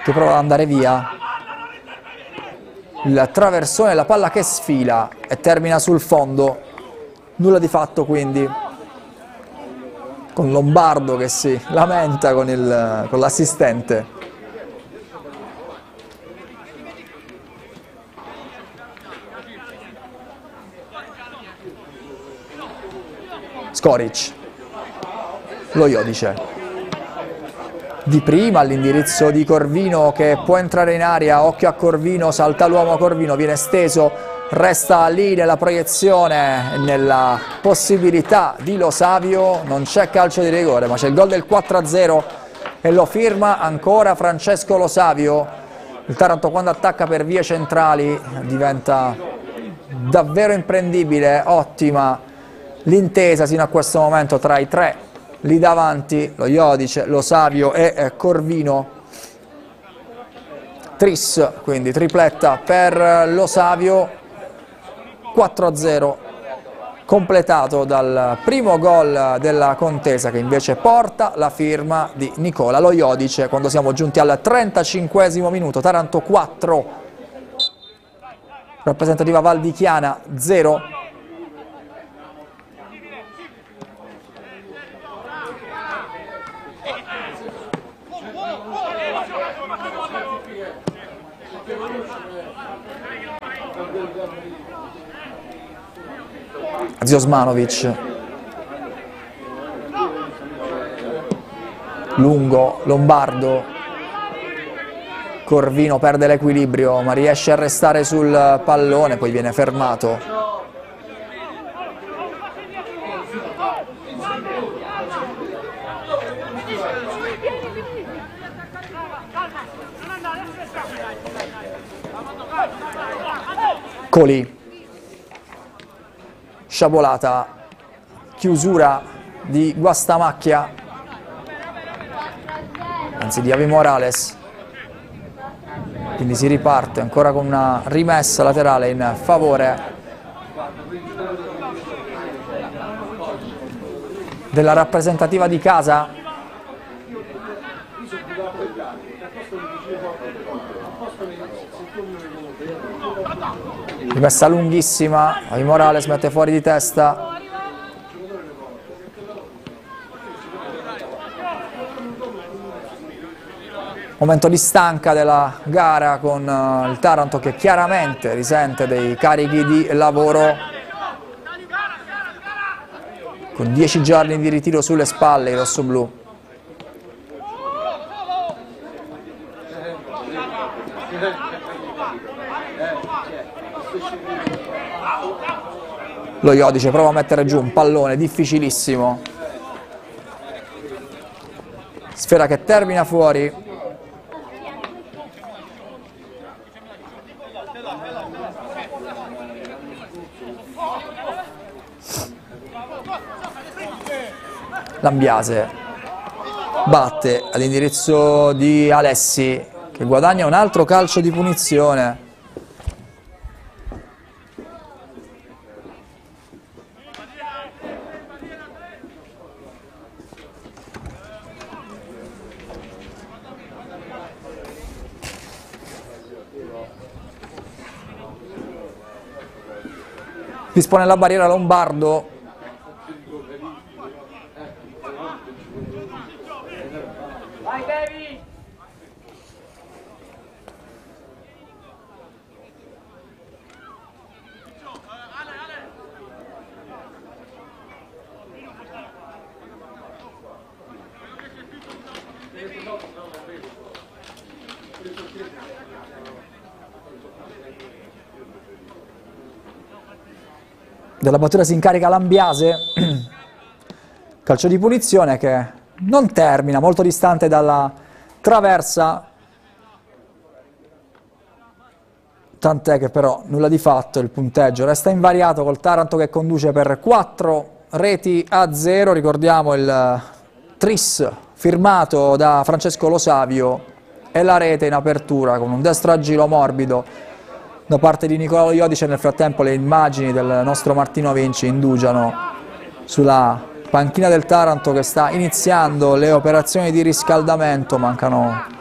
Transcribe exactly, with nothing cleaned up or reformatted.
che prova ad andare via. Il traversone, la palla che sfila e termina sul fondo. Nulla di fatto quindi, con Lombardo che si lamenta con il, con l'assistente. Skoric, lo Jodice. Di prima all'indirizzo di Corvino che può entrare in aria, occhio a Corvino, salta l'uomo Corvino, viene steso, resta lì nella proiezione, nella possibilità di Lo Savio, non c'è calcio di rigore ma c'è il gol del quattro a zero e lo firma ancora Francesco Lo Savio. Il Taranto quando attacca per vie centrali diventa davvero imprendibile, ottima l'intesa sino a questo momento tra i tre lì davanti, lo Jodice, Lo Savio e eh, Corvino. Tris, quindi tripletta per Lo Savio, quattro a zero, completato dal primo gol della contesa che invece porta la firma di Nicola Lo Jodice quando siamo giunti al trentacinquesimo minuto. Taranto quattro, rappresentativa Valdichiana zero. Ziosmanovic, lungo, Lombardo, Corvino perde l'equilibrio ma riesce a restare sul pallone, poi viene fermato. Coli, sciabolata, chiusura di Guastamacchia, anzi di Avi Morales, quindi si riparte ancora con una rimessa laterale in favore della rappresentativa di casa. Rimessa lunghissima, Avi Morales mette fuori di testa. Momento di stanca della gara con il Taranto che chiaramente risente dei carichi di lavoro. Con dieci giorni di ritiro sulle spalle i rossoblù. Lo Jodice prova a mettere giù un pallone difficilissimo, sfera che termina fuori. Lambiase batte all'indirizzo di Alessi che guadagna un altro calcio di punizione. Dispone la barriera Lombardo. Della battuta si incarica Lambiase, calcio di punizione che non termina, molto distante dalla traversa, tant'è che però nulla di fatto, il punteggio resta invariato col Taranto che conduce per quattro reti a zero, ricordiamo il tris firmato da Francesco Lo Savio e la rete in apertura con un destro a giro morbido da parte di Nicola Lo Jodice. Nel frattempo le immagini del nostro Martino Vinci indugiano sulla panchina del Taranto che sta iniziando le operazioni di riscaldamento, mancano